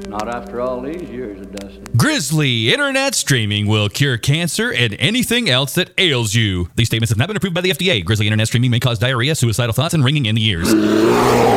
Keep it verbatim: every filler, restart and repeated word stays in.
Not after all these years of dusting. Grizzly Internet Streaming will cure cancer and anything else that ails you. These statements have not been approved by the F D A. Grizzly Internet Streaming may cause diarrhea, suicidal thoughts, and ringing in the ears.